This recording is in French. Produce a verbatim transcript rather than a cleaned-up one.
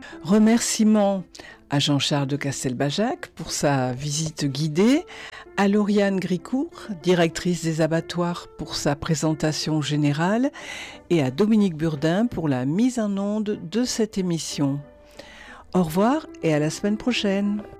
Remerciements à Jean-Charles de Castelbajac pour sa visite guidée, à Lauriane Gricourt, directrice des abattoirs, pour sa présentation générale, et à Dominique Burdin pour la mise en onde de cette émission. Au revoir et à la semaine prochaine.